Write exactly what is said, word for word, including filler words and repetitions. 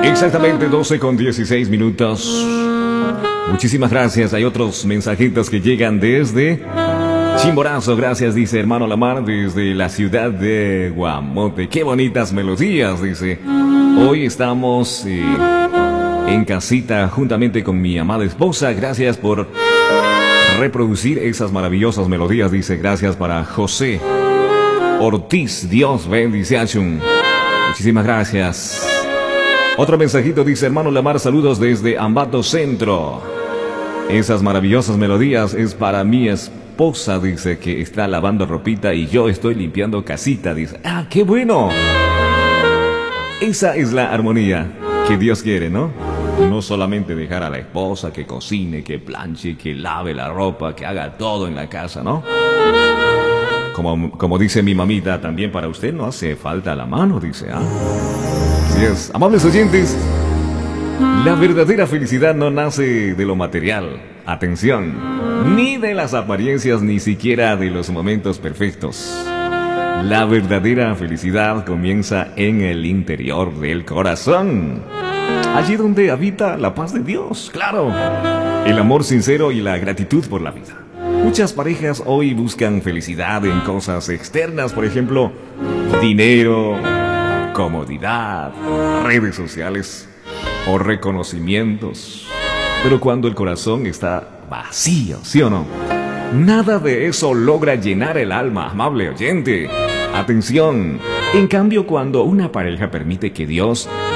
Exactamente doce con dieciséis minutos. Muchísimas gracias. Hay otros mensajitos que llegan desde Chimborazo. Gracias, dice hermano Lamar, desde la ciudad de Guamote. Qué bonitas melodías, dice. Hoy estamos eh, en casita juntamente con mi amada esposa. Gracias por reproducir esas maravillosas melodías, dice. Gracias para José Ortiz. Dios bendice. Muchísimas gracias. Otro mensajito dice, hermano Lamar, saludos desde Ambato Centro. Esas maravillosas melodías es para mi esposa, dice, que está lavando ropita y yo estoy limpiando casita, dice. ¡Ah, qué bueno! Esa es la armonía que Dios quiere, ¿no? No solamente dejar a la esposa que cocine, que planche, que lave la ropa, que haga todo en la casa, ¿no? Como, como dice mi mamita, también para usted no hace falta la mano, dice, ¿ah? Así es. Amables oyentes, la verdadera felicidad no nace de lo material, atención, ni de las apariencias, ni siquiera de los momentos perfectos. La verdadera felicidad comienza en el interior del corazón, allí donde habita la paz de Dios, claro, el amor sincero y la gratitud por la vida. Muchas parejas hoy buscan felicidad en cosas externas, por ejemplo, dinero, comodidad, redes sociales o reconocimientos. Pero cuando el corazón está vacío, ¿sí o no? Nada de eso logra llenar el alma, amable oyente. Atención. En cambio, cuando una pareja permite que Dios